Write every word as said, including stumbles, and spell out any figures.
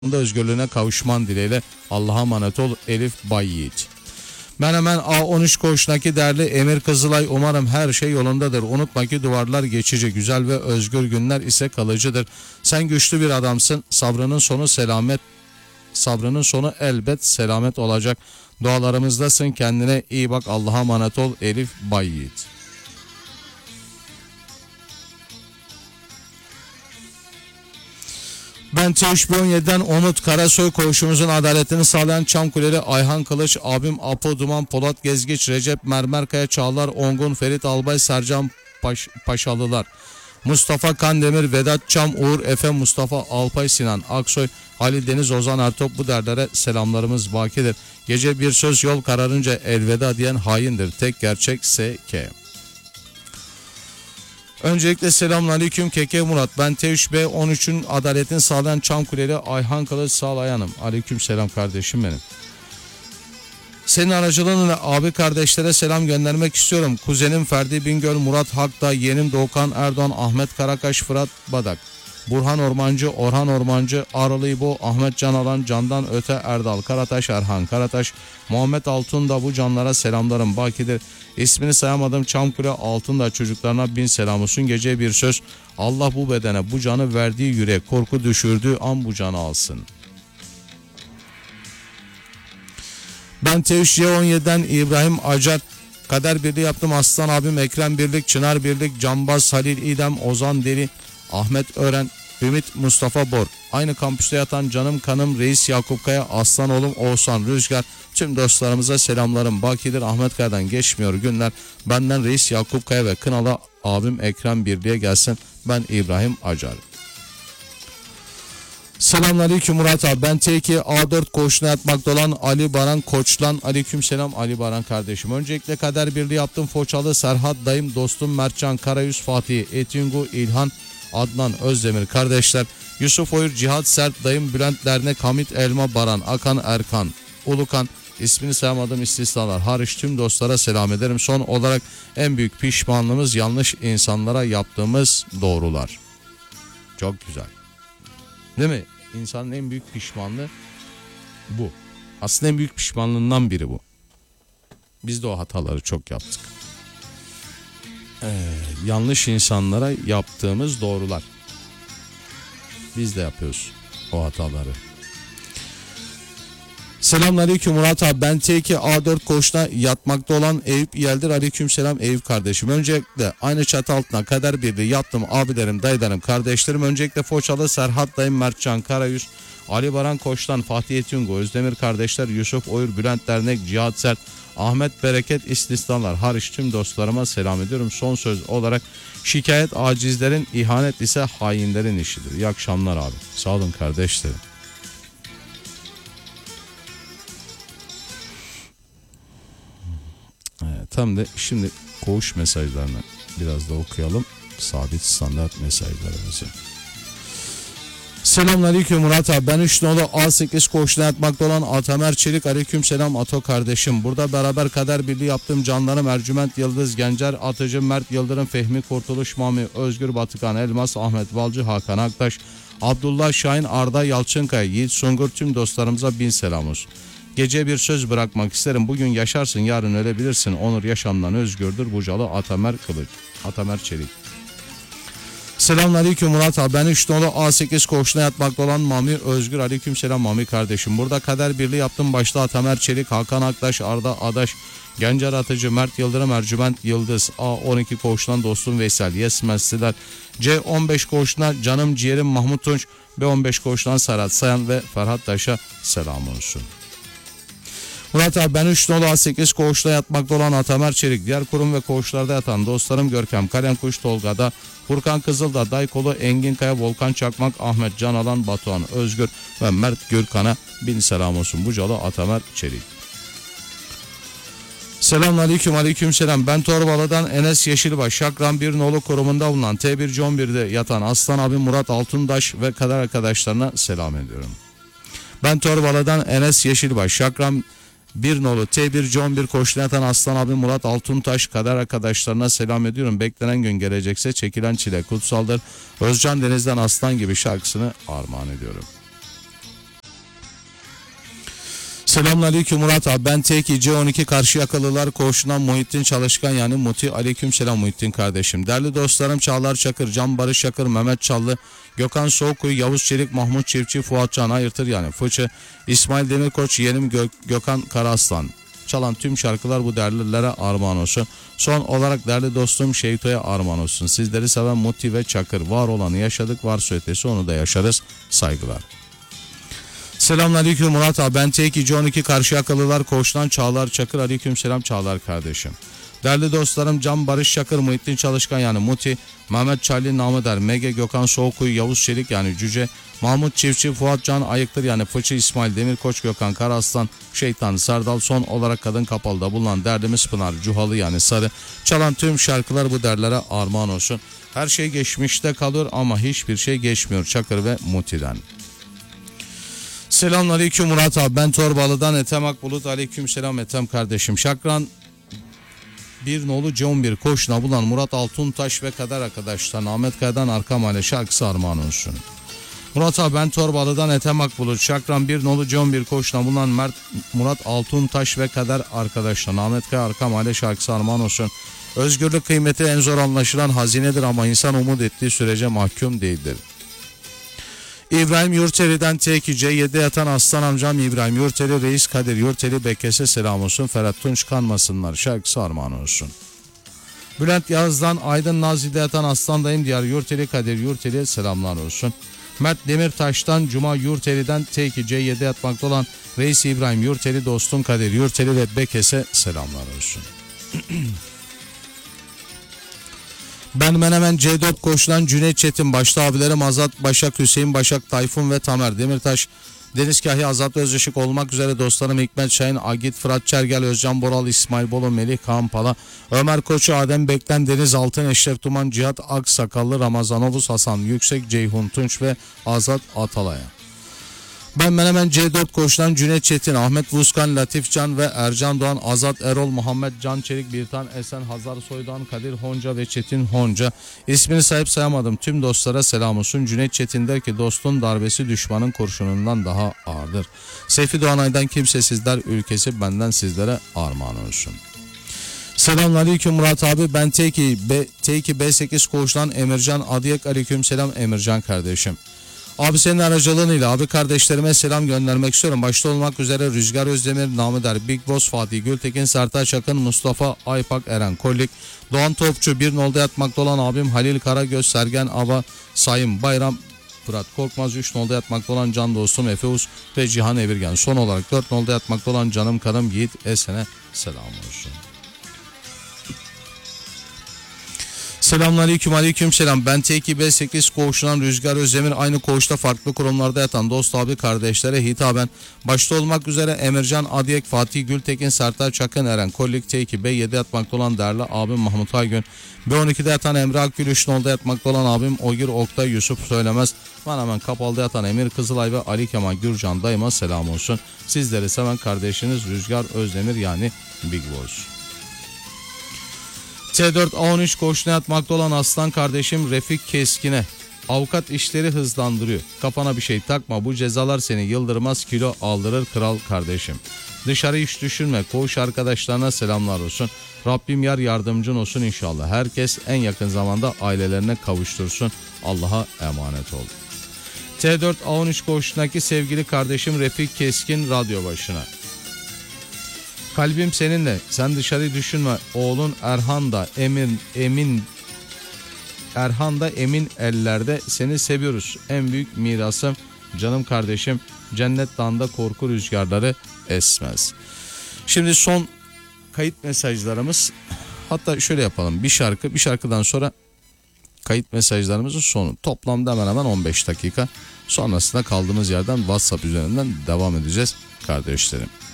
özgürlüğüne kavuşman dileğiyle. Allah'a emanet ol. Elif Bay Yiğit. Menemen A on üç koğuşundaki değerli Emir Kızılay, umarım her şey yolundadır. Unutma ki duvarlar geçici, güzel ve özgür günler ise kalıcıdır. Sen güçlü bir adamsın. Sabrının sonu selamet. Sabrının sonu elbet selamet olacak. Dualarımızdasın. Kendine iyi bak. Allah'a emanet ol. Elif Bay Yiğit. Ben T üç bin on yedi'den Umut Karasoy, koğuşumuzun adaletini sağlayan Çamkuleli Ayhan Kılıç, abim Apo Duman, Polat Gezgiç, Recep Mermerkaya, Çağlar Ongun, Ferit Albay, Sercan Paş, Paşalılar, Mustafa Kandemir, Vedat Çam, Uğur Efe, Mustafa Alpay, Sinan Aksoy, Halil Deniz, Ozan Ertop, bu derlere selamlarımız bakidir. Gece bir söz yol kararınca elveda diyen haindir. Tek gerçek S K. Öncelikle selamünaleyküm Keke Murat. Ben T üç B on üçün adaletini sağlayan Çamkuleli Ayhan Kılıç Sağlayanım. Aleyküm selam kardeşim benim. Senin aracılığınla abi kardeşlere selam göndermek istiyorum. Kuzenim Ferdi Bingöl, Murat Hak'ta, yeğenim Doğukan Erdoğan, Ahmet Karakaş, Fırat Badak, Burhan Ormancı, Orhan Ormancı, Aralı İbo, Ahmet Canalan, Candan Öte, Erdal Karataş, Erhan Karataş, Muhammed Altun da bu canlara selamlarım bakidir. İsmini sayamadım Çamkule Altun da çocuklarına bin selam olsun. Gece bir söz, Allah bu bedene bu canı verdiği yürek, korku düşürdüğü an bu canı alsın. Ben T üç C on yedi'den İbrahim Acar, Kader Birliği yaptım. Aslan abim Ekrem Birlik, Çınar Birlik, Cambaz Halil İdem, Ozan Deli, Ahmet Ören, Ümit Mustafa Bor, aynı kampüste yatan canım kanım Reis Yakup Kaya, Aslan oğlum Oğuzhan Rüzgar, tüm dostlarımıza selamlarım bakidir. Ahmet Kaya'dan geçmiyor günler. Benden Reis Yakup Kaya ve Kınalı abim Ekrem Birliğe gelsin. Ben İbrahim Acar. Selamünaleyküm Murat abi. Ben T iki A dört koğuşuna yatmakta olan Ali Baran Koçlan. Aleyküm selam Ali Baran kardeşim. Öncelikle Kader Birliği yaptım. Foçalı Serhat dayım, dostum Mertcan Karayüz, Fatih Etingu, İlhan Adnan Özdemir kardeşler, Yusuf Oyur, Cihat Sert dayım, Bülent Dernek, Hamit Elma, Baran, Akan Erkan, Ulukan, ismini sayamadım istisnalar hariç tüm dostlara selam ederim. Son olarak en büyük pişmanlığımız yanlış insanlara yaptığımız doğrular. Çok güzel. Değil mi? İnsanın en büyük pişmanlığı bu. Aslında en büyük pişmanlığından biri bu. Biz de o hataları çok yaptık. Ee, yanlış insanlara yaptığımız doğrular. Biz de yapıyoruz o hataları. Selamünaleyküm Murat abi. Ben T iki A dört koğuşuna yatmakta olan Eyüp Yeldir. Aleyküm selam Eyüp kardeşim. Öncelikle aynı çatı altına Kader Birliği yattım abilerim, dayılarım, kardeşlerim. Öncelikle Foçalı Serhat dayım, Mertcan Karayüz, Ali Baran Koç'tan, Fatih Etingo, Özdemir kardeşler, Yusuf Oyur, Bülent Dernek, Cihat Sert, Ahmet Bereket istisnalar hariç tüm dostlarıma selam ediyorum. Son söz olarak şikayet acizlerin, ihanet ise hainlerin işidir. İyi akşamlar abi. Sağ olun kardeşlerim. Evet, tam da şimdi koğuş mesajlarını biraz da okuyalım. Sabit standart mesajlarımızı. Selamünaleyküm Murat abi. Ben üç nolu A sekiz koğuşuna yatmakta olan Atamer Çelik. Aleyküm selam Ato kardeşim. Burada beraber Kader Birliği yaptığım canlarım Ercüment Yıldız, Gencer Atıcı, Mert Yıldırım, Fehmi Kurtuluş, Mami Özgür, Batıkan Elmas, Ahmet Balcı, Hakan Aktaş, Abdullah Şahin, Arda Yalçınkaya, Yiğit Sungur, tüm dostlarımıza bin selam olsun. Gece bir söz bırakmak isterim. Bugün yaşarsın, yarın ölebilirsin. Onur yaşamdan özgürdür. Bucalı Atamer Kılıç. Atamer Çelik. Selamünaleyküm Murat abi. Ben üç nolu A sekiz koğuşuna yatmakta olan Mami Özgür. Aleyküm selam Mami kardeşim. Burada Kader Birliği yaptım. Başta Atamer Çelik, Hakan Aktaş, Arda Adaş, Gencer Atıcı, Mert Yıldırım, Ercüment Yıldız, A on iki koğuşundan dostum Veysel, Yesmezliler, C on beş koğuşuna canım ciğerim Mahmut Tunç, B on beş koğuşundan Serhat Sayan ve Ferhat Taş'a selam olsun. Murat abi ben üç nolu A sekiz koğuşta yatmakta olan Atamer Çelik, diğer kurum ve koğuşlarda yatan dostlarım Görkem Kalemkuş, Tolga'da, Furkan Kızıl'da, Daykolu, Engin Kaya, Volkan Çakmak, Ahmet Canalan, Batuhan Özgür ve Mert Gürkan'a bin selam olsun. Bucalı Atamer Çelik. Selamünaleyküm aleyküm selam. Ben Torbalı'dan Enes Yeşilbaş, Şakran bir nolu kurumunda bulunan T bir C on bir'de yatan Aslan abi Murat Altundaş ve kader arkadaşlarına selam ediyorum. Ben Torbalı'dan Enes Yeşilbaş, Şakran bir nolu T bir C on bir koğuşuna yatan Aslan abi Murat Altuntaş, kader arkadaşlarına selam ediyorum. Beklenen gün gelecekse çekilen çile kutsaldır. Özcan Deniz'den Aslan gibi şarkısını armağan ediyorum. Selamünaleyküm Murat abi, ben T iki C on iki Karşıyakalılar Koğuşu'ndan Muhittin Çalışkan yani Muti. Aleykümselam Muhittin kardeşim. Değerli dostlarım Çağlar Çakır, Can Barış Çakır, Mehmet Çallı, Gökhan Soğukkuyu, Yavuz Çelik, Mahmut Çiftçi, Fuat Can Ayırtır yani Fıçı, İsmail Demirkoç, Yeğenim Gö Gökhan Karaslan. Çalan tüm şarkılar bu değerlilere armağan olsun. Son olarak değerli dostum Şeyto'ya armağan olsun. Sizleri seven Muti ve Çakır. Var olanı yaşadık, varsa ötesi onu da yaşarız. Saygılar. Selamünaleyküm Murat abi, ben T iki C on iki Karşıyakalılar Koğuşu'ndan Çağlar Çakır. Aleykümselam Çağlar kardeşim. Değerli dostlarım Can Barış Çakır, Muhittin Çalışkan yani Muti, Mehmet Çalli, Namıder, Mege, Gökhan Soğukkuyu, Yavuz Çelik yani Cüce, Mahmut Çiftçi, Fuat Can Ayıktır yani Fıçı, İsmail Demirkoç, Gökhan Karaslan, Şeytan Sardal. Son olarak Kadın Kapalı'da bulunan derdimiz Pınar Cuhalı yani Sarı. Çalan tüm şarkılar bu derlere armağan olsun. Her şey geçmişte kalır ama hiçbir şey geçmiyor Çakır ve Muti'den. Selamünaleyküm Murat abi, ben Torbalı'dan Ethem Akbulut. Aleykümselam Ethem kardeşim. Şakran bir nolu C on bir Koşna bulan Murat Altuntaş ve Kader arkadaşlar Ahmet Kaya'dan Arka Mahalle şarkısı armağan olsun. Murat abi, ben Torbalı'dan Ethem Akbulut. Şakran bir nolu C on bir Koşna bulan Mert Murat Altuntaş ve Kader arkadaşlar Ahmet Kaya Arka Mahalle şarkısı armağan olsun. Özgürlük kıymeti en zor anlaşılan hazinedir ama insan umut ettiği sürece mahkum değildir. İbrahim Yurteli'den T iki C yedi yatan aslan amcam İbrahim Yurteli, Reis Kadir Yurteli, Bekes'e selam olsun. Ferhat Tunç kanmasınlar şarkısı armağan olsun. Bülent Yağız'dan Aydın Nazi'de yatan aslan dayım Diyar Yurteli, Kadir Yurteli'ye selamlar olsun. Mert Demirtaş'tan Cuma Yurteli'den T iki C yedi yatmakta olan Reis İbrahim Yurteli, dostum Kadir Yurteli ve Bekes'e selamlar olsun. Ben Menemen C dört Koşu'dan Cüneyt Çetin, başta abilerim Azat Başak, Hüseyin Başak, Tayfun ve Tamer Demirtaş, Deniz Kahya, Azat Özışık olmak üzere dostlarım Hikmet Şahin, Agit, Fırat Çergel, Özcan Boral, İsmail Bolu, Melih Kaan Pala, Ömer Koçu, Adem Bekten, Deniz Altın, Eşref Duman, Cihat Aksakallı, Ramazan Ovuz, Hasan Yüksek, Ceyhun Tunç ve Azat Atalay'a. Ben Menemen C dört Koşu'dan Cüneyt Çetin, Ahmet Vuzkan, Latif Can ve Ercan Doğan, Azat Erol, Muhammed Can Çelik, Birtan Esen, Hazar Soydan, Kadir Honca ve Çetin Honca. İsmini sayıp sayamadım tüm dostlara selam olsun. Cüneyt Çetin der ki dostun darbesi düşmanın kurşunundan daha ağırdır. Seyfi Doğanay'dan kimsesizler ülkesi benden sizlere armağan olsun. Selamünaleyküm Murat abi, ben T iki B, T iki B sekiz Koğuş'tan Emircan Adiyek. Aleykümselam Emircan kardeşim. Abi senin aracılığıyla abi kardeşlerime selam göndermek istiyorum. Başta olmak üzere Rüzgar Özdemir, Namıder, Big Boss, Fatih Gültekin, Sertaç Akın, Mustafa Aypak, Eren Kollik, Doğan Topçu, bir nolda yatmakta olan abim Halil Karagöz, Sergen Aba, Sayın Bayram, Fırat Korkmaz, üç nolda yatmakta olan can dostum Efe Uz ve Cihan Evirgen. Son olarak dört nolda yatmakta olan canım kanım Yiğit Esen'e selam olsun. Selamünaleyküm, aleykümselam. Ben T iki B sekiz Koğuşu'ndan Rüzgar Özdemir, aynı koğuşta farklı kurumlarda yatan dost abi kardeşlere hitaben başta olmak üzere Emircan Adiyek, Fatih Gültekin, Sertaç Akın, Eren Kollik, T iki B yedi yatmakta olan değerli abim Mahmut Aygün, B on ikide yatan Emre Akgül, üç nolda yatmakta olan abim Ogir Oktay Yusuf Söylemez, Menemen Kapalı'da yatan Emir Kızılay ve Ali Kemal Gürcan dayıma selam olsun. Sizleri seven kardeşiniz Rüzgar Özdemir yani Big Boss. T dört A on üç Koğuşu'na yatmakta olan aslan kardeşim Refik Keskin'e, avukat işleri hızlandırıyor. Kafana bir şey takma, bu cezalar seni yıldırmaz, kilo aldırır kral kardeşim. Dışarı hiç düşünme, koğuş arkadaşlarına selamlar olsun. Rabbim yar yardımcın olsun inşallah. Herkes en yakın zamanda ailelerine kavuştursun. Allah'a emanet ol. T dört A on üç Koğuşu'ndaki sevgili kardeşim Refik Keskin radyo başına. Kalbim seninle, sen dışarı düşünme. Oğlun Erhan da emin emin Erhan da emin ellerde, seni seviyoruz. En büyük mirasım canım kardeşim, cennet dağında korku rüzgarları esmez. Şimdi son kayıt mesajlarımız, hatta şöyle yapalım, bir şarkı bir şarkıdan sonra kayıt mesajlarımızın sonu, toplamda hemen hemen on beş dakika, sonrasında kaldığımız yerden WhatsApp üzerinden devam edeceğiz kardeşlerim.